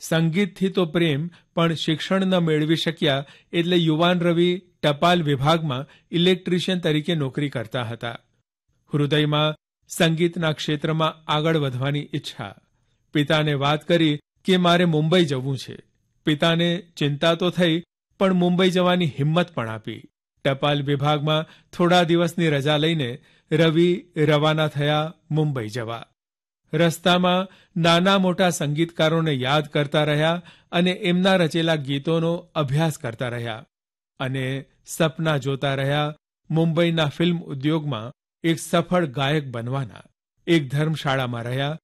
સંગીતથી તો પ્રેમ, પણ શિક્ષણ ન મેળવી શક્યા એટલે યુવાન રવિ ટપાલ વિભાગમાં ઇલેક્ટ્રિશિયન તરીકે નોકરી કરતા હતા. હૃદયમાં સંગીતના ક્ષેત્રમાં આગળ વધવાની ઈચ્છા. પિતાને વાત કરી કે મારે મુંબઈ જવું છે. પિતાને ચિંતા તો થઈ, પણ મુંબઈ જવાની હિંમત પણ આપી. ટપાલ વિભાગમાં થોડા દિવસની રજા લઈને રવિ રવાના થયા મુંબઈ જવા. રસ્તામાં નાના મોટા સંગીતકારોને યાદ કરતા રહ્યા અને એમના રચેલા ગીતોનો અભ્યાસ કરતા રહ્યા અને સપના જોતા રહ્યા મુંબઈના ફિલ્મ ઉદ્યોગમાં એક સફળ ગાયક બનવાના. એક ધર્મશાળામાં રહ્યા